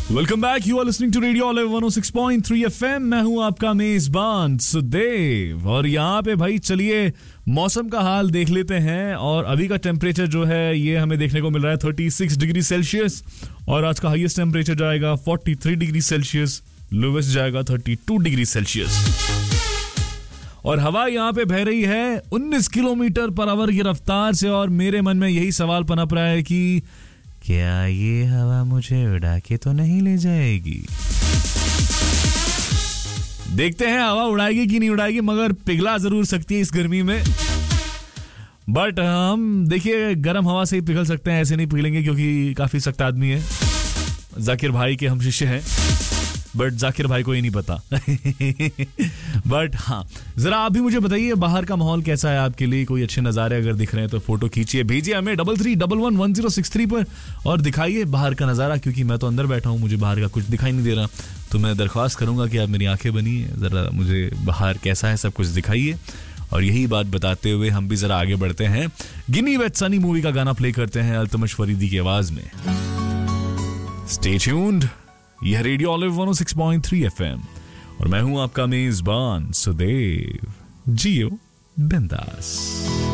Welcome back, you are listening to radio olive 106.3 FM. मैं हूं आपका मेजबान सुदेव और यहाँ पे भाई चलिए मौसम का हाल देख लेते हैं। और अभी का टेम्परेचर जो है ये हमें देखने को मिल रहा है 36 डिग्री सेल्सियस और आज का हाईएस्ट टेम्परेचर जाएगा 43 डिग्री सेल्सियस, लोवेस्ट जाएगा 32 डिग्री सेल्सियस। और हवा यहाँ पे बह रही है 19 किलोमीटर पर आवर की रफ्तार से। और मेरे मन में यही सवाल पनप रहा है कि क्या ये हवा मुझे उड़ा के तो नहीं ले जाएगी। देखते हैं हवा उड़ाएगी कि नहीं उड़ाएगी, मगर पिघला जरूर सकती है इस गर्मी में। बट हम देखिए गर्म हवा से ही पिघल सकते हैं, ऐसे नहीं पिघलेंगे क्योंकि काफी सख्त आदमी है। जाकिर भाई के हम शिष्य हैं, बट जाकिर भाई को ही नहीं पता। बट हाँ, जरा आप भी मुझे बताइए बाहर का माहौल कैसा है आपके लिए। कोई अच्छे नज़ारे अगर दिख रहे हैं तो फोटो खींचिए, भेजिए हमें 33111063 पर और दिखाइए बाहर का नज़ारा, क्योंकि मैं तो अंदर बैठा हूँ, मुझे बाहर का कुछ दिखाई नहीं दे रहा। तो मैं दरख्वास्त करूंगा कि आप मेरी आंखें बनिए, ज़रा मुझे बाहर कैसा है सब कुछ दिखाइए। और यही बात बताते हुए हम भी ज़रा आगे बढ़ते हैं। गिनी विद सनी मूवी का गाना प्ले करते हैं अल्तमश फरीदी की आवाज़ में। स्टे ट्यून्ड, यह रेडियो ऑलिव 106.3 एफएम और मैं हूं आपका मेजबान सुदेव। जियो बिंदास।